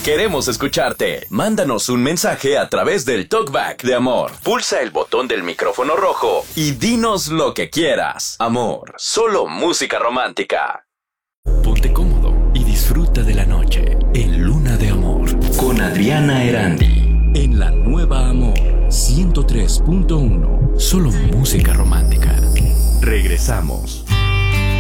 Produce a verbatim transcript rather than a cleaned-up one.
Queremos escucharte. Mándanos un mensaje a través del Talkback de Amor. Pulsa el botón del micrófono rojo y dinos lo que quieras. Amor, solo música romántica. Ponte cómodo y disfruta de la noche en Luna de Amor con Adriana Erandi. En la nueva Amor ciento tres punto uno. Solo música romántica. Regresamos.